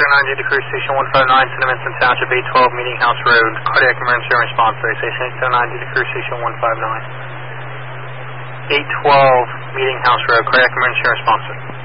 809 to Cruise Station 159, St. Vincent Township, 812 Meeting House Road, cardiac emergency response. Station 809 to Cruise Station 159. 812 Meeting House Road, cardiac emergency response.